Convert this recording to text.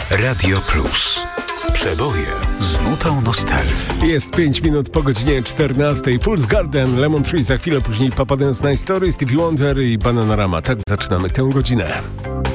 Radio Plus. Przeboje z nutą nostalgii. Jest 5 minut po godzinie 14. Pulse Garden, Lemon Tree, za chwilę później Papa Dance Night Story, Stevie Wonder i Bananarama. Tak zaczynamy tę godzinę.